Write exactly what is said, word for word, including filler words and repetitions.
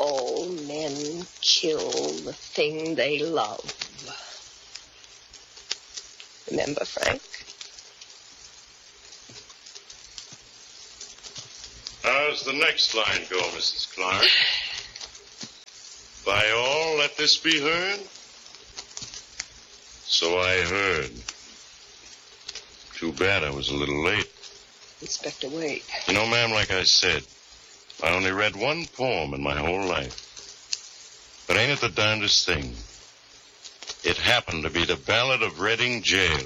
all men kill the thing they love. Remember, Frank? How's the next line go, Missus Clark? By all, let this be heard. So I heard. Too bad I was a little late. Inspector Wade. You know, ma'am, like I said, I only read one poem in my whole life. But ain't it the darndest thing? It happened to be the Ballad of Reading Jail.